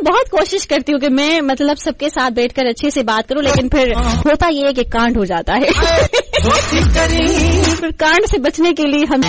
बहुत कोशिश करती हूँ कि मैं मतलब सबके साथ बैठकर अच्छे से बात करूँ, लेकिन फिर होता ये है कि कांड हो जाता है। फिर कांड से बचने के लिए हम